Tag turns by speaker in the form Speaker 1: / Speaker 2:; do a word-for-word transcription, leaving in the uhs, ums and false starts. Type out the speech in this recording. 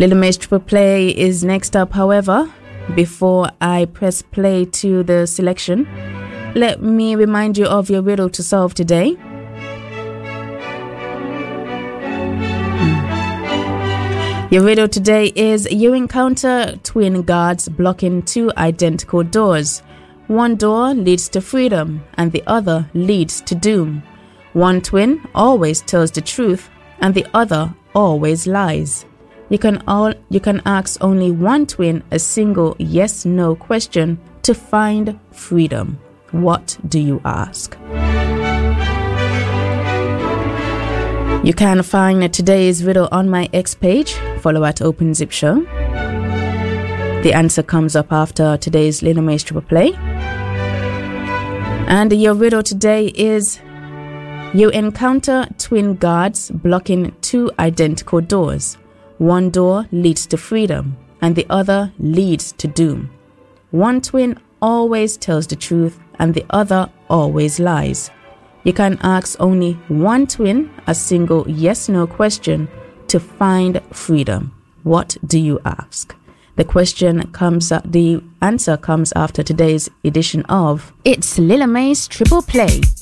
Speaker 1: Little Maze Triple Play is next up. However, before I press play to the selection, let me remind you of your riddle to solve today. Your riddle today is: you encounter twin guards blocking two identical doors. One door leads to freedom and the other leads to doom. One twin always tells the truth and the other always lies. You can all you can ask only one twin a single yes-no question to find freedom. What do you ask? You can find today's riddle on my X page. Follow at OpenZip Show. The answer comes up after today's Little Maze Triple Play. And your riddle today is: you encounter twin guards blocking two identical doors. One door leads to freedom and the other leads to doom. One twin always tells the truth and the other always lies. You can ask only one twin a single yes-no question to find freedom. What do you ask? The question comes, the answer comes after today's edition of It's Little Maze Triple Play.